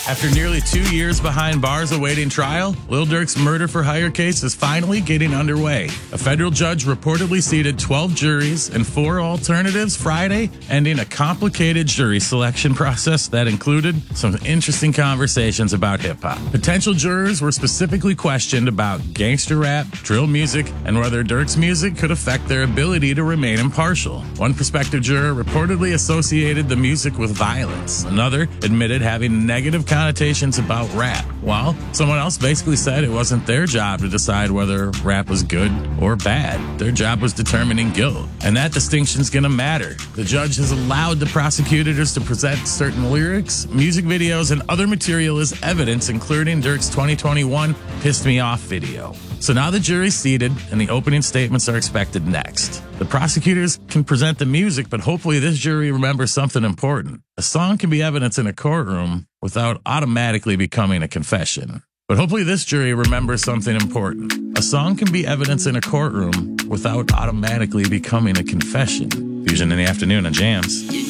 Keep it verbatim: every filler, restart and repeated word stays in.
After nearly two years behind bars awaiting trial, Lil Durk's murder for hire case is finally getting underway. A federal judge reportedly seated twelve juries and four alternatives Friday, ending a complicated jury selection process that included some interesting conversations about hip-hop. Potential jurors were specifically questioned about gangster rap, drill music, and whether Durk's music could affect their ability to remain impartial. One prospective juror reportedly associated the music with violence. Another admitted having negative connotations about rap, while someone else basically said it wasn't their job to decide whether rap was good or bad. Their job was determining guilt, and that distinction's gonna matter. The judge has allowed the prosecutors to present certain lyrics, music videos, and other material as evidence, including Durk's twenty twenty-one Pissed Me Off video. So now the jury's seated, and the opening statements are expected next. The prosecutors can present the music, but hopefully this jury remembers something important. A song can be evidence in a courtroom without automatically becoming a confession. But hopefully this jury remembers something important. A song can be evidence in a courtroom without automatically becoming a confession. Fusion in the afternoon on Jams.